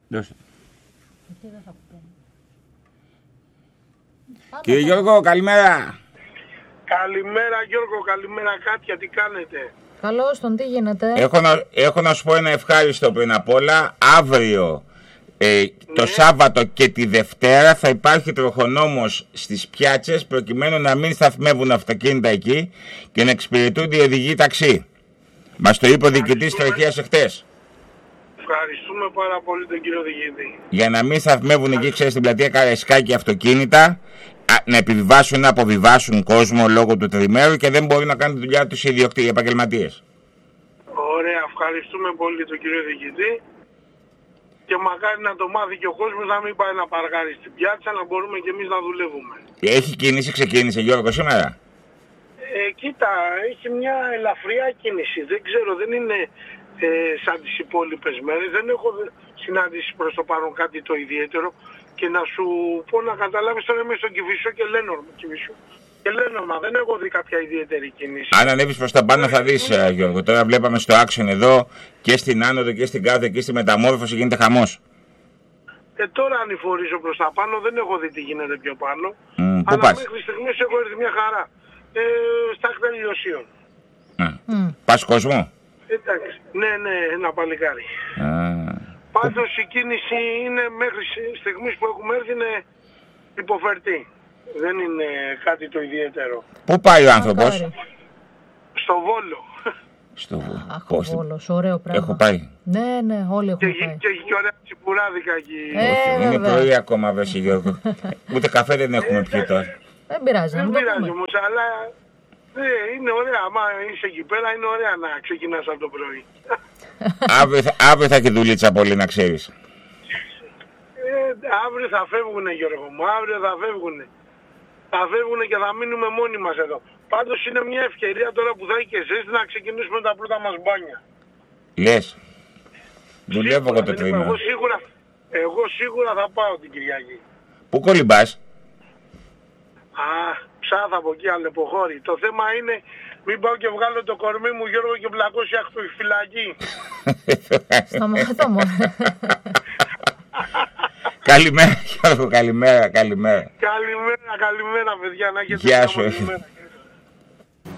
Δώστε. Κύριε Γιώργο, καλημέρα. Καλημέρα Γιώργο, καλημέρα Κάτια, τι κάνετε? Καλώς τον, τι γίνεται? Έχω να σου πω ένα ευχάριστο πριν απ' όλα. Αύριο, το Σάββατο και τη Δευτέρα θα υπάρχει τροχονόμος στις πιάτσες προκειμένου να μην σταθμεύουν αυτοκίνητα εκεί και να εξυπηρετούνται οι οδηγοί ταξί. Μας το είπε ο διοικητής τροχίας εχθές. Ευχαριστούμε πάρα πολύ τον κύριο διοικητή. Για να μην σταθμεύουν εκεί, ξέρεις, στην πλατεία Καραϊσκάκη αυτοκίνητα, να επιβιβάσουν, να αποβιβάσουν κόσμο λόγω του τριμέρου και δεν μπορούν να κάνουν τη δουλειά τους οι επαγγελματίες. Ωραία, ευχαριστούμε πολύ τον κύριο διοικητή. Και μακάρι να το μάθει και ο κόσμος να μην πάει να παρκάρει στην πιάτσα, να μπορούμε και εμείς να δουλεύουμε. Έχει κίνηση, ξεκίνησε Γιώργο σήμερα? Κοίτα, έχει μια ελαφριά κίνηση. Δεν ξέρω, δεν είναι σαν τις υπόλοιπες μέρες. Δεν έχω συναντήσει προς το παρόν κάτι το ιδιαίτερο. Και να σου πω να καταλάβεις, τώρα είμαι στον Κηφισό και Λέnorμα. Δεν έχω δει κάποια ιδιαίτερη κίνηση. Αν ανέβεις προς τα πάνω θα δεις, Γιώργο. Τώρα βλέπαμε στο Άξιον εδώ και στην Άνοδο και στην Κάδο και στη Μεταμόρφωση γίνεται χαμός. Τώρα ανηφορίζω προς τα πάνω, δεν έχω δει τι γίνεται πιο πάνω. Πού πας? Μέχρι στιγμής έχω έρθει μια χαρά. Στα κτέλ Ιωσίων. Πας κόσμο? Εντάξει, ναι, ένα παλικάρι. Πάντως η κίνηση είναι μέχρι στιγμής που έχουμε έρθει είναι υποφερτή. Δεν είναι κάτι το ιδιαίτερο. Πού πάει ο άνθρωπος? Στο Βόλο. Στο Βόλος, ωραίο πράγμα. Έχω πάει. Ναι, όλοι έχουμε πάει. Και έχει και ωραία τσιπουράδικα εκεί. Είναι πρωί ακόμα, Βέση Γιώργο. Ούτε καφέ δεν έχουμε πιει τώρα. Δεν πειράζει, δεν πειράζει όμως, αλλά είναι ωραία. Άμα είσαι εκεί πέρα, είναι ωραία να ξεκινάς από το πρωί. Αύριο θα έχει δουλίτσα πολύ, να ξέρεις. Αύριο θα φεύγουνε, Γιώργο μου, αύριο θα φεύγουνε. Θα φεύγουνε και θα μείνουμε μόνοι μας εδώ. Πάντως είναι μια ευκαιρία τώρα που θα έχει και εσείς να ξεκινήσουμε τα πρώτα μας μπάνια. Λες. Δουλεύω εγώ το τρίμηνο. Εγώ σίγουρα θα πάω την Κυριακή. Πού κολυμπάς? Ψάθα από εκεί, αλεποχώρη. Το θέμα είναι μην πάω και βγάλω το κορμί μου, Γιώργο, και πλακώσει φυλακή. Σταματώ μου. Καλημέρα Γιώργο, καλημέρα. Καλημέρα παιδιά, να έχετε Γεια σου. μια καλημέρα.